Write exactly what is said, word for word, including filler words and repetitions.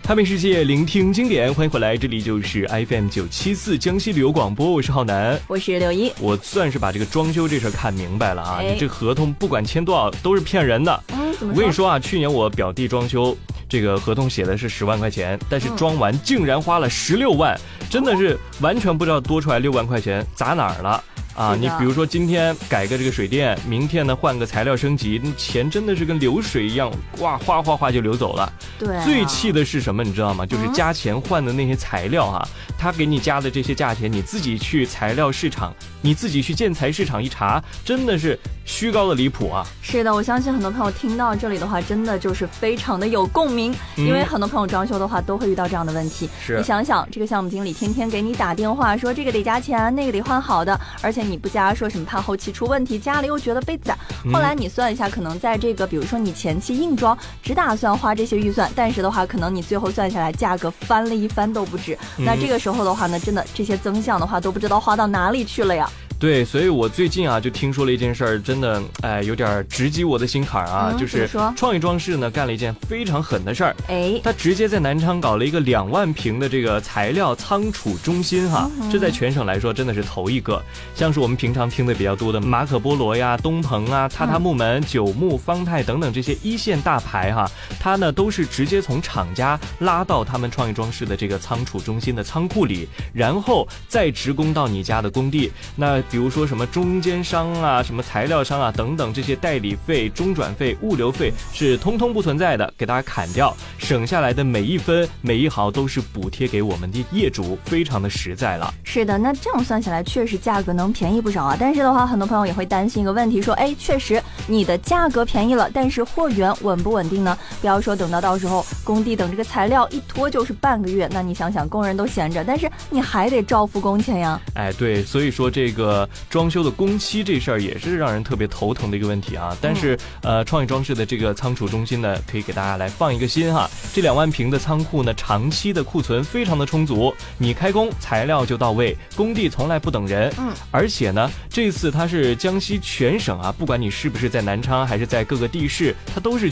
看遍世界，聆听经典，欢迎回来，这里就是 F M 九七四江西旅游广播，我是浩南， 我是刘一。 我算是把这个装修这事儿看明白了啊， 哎、 你这合同不管签多少都是骗人的。 嗯，怎么说？ 我跟你说啊，去年我表弟装修，这个合同写的是十万块钱，但是装完竟然花了十六万，嗯、真的是完全不知道多出来六万块钱砸哪儿了。啊，你比如说今天改个这个水电，明天呢换个材料升级，那钱真的是跟流水一样，哇，哗哗哗就流走了。 对、啊， 最气的是什么，你知道吗？就是加钱换的那些材料哈、啊，嗯、他给你加的这些价钱，你自己去材料市场，你自己去建材市场一查，真的是虚高的离谱啊！ 是的，我相信很多朋友听到这里的话，真的就是非常的有共鸣，嗯、因为很多朋友装修的话都会遇到这样的问题。 是， 你想想，这个项目经理天天给你打电话说这个得加钱，那个得换好的，而且你不加，说什么怕后期出问题，加了又觉得被宰。后来你算一下，可能在这个比如说你前期硬装只打算花这些预算，但是的话可能你最后算下来价格翻了一番都不止。嗯、那这个时候的话呢，真的这些增项的话都不知道花到哪里去了呀。 对，所以我最近啊就听说了一件事儿，真的哎有点直击我的心坎啊， 嗯、 就是创意装饰呢干了一件非常狠的事儿， 哎， 他直接在南昌搞了一个两万平的这个材料仓储中心哈，嗯、这在全省来说真的是头一个。像是我们平常听的比较多的马可波罗呀、东鹏啊、榻榻木门、九牧、方太等等这些一线大牌哈，它呢都是直接从厂家拉到他们创意装饰的这个仓储中心的仓库里，然后再直供到你家的工地。那比如说什么中间商啊、什么材料商啊等等，这些代理费、中转费、物流费是通通不存在的，给大家砍掉，省下来的每一分每一毫都是补贴给我们的业主，非常的实在了。 是的，那这样算下来确实价格能便宜不少啊。但是的话，很多朋友也会担心一个问题，说哎，确实你的价格便宜了，但是货源稳不稳定呢？不要说等到到时候工地等这个材料一拖就是半个月，那你想想工人都闲着，但是你还得照付工钱呀。 哎，对，所以说这个装修的工期这事儿也是让人特别头疼的一个问题啊。但是、嗯、呃，创意装饰的这个仓储中心呢，可以给大家来放一个心哈。这两万平的仓库呢，长期的库存非常的充足，你开工材料就到位，工地从来不等人。嗯，而且呢，这次它是江西全省啊，不管你是不是在南昌还是在各个地市，它都是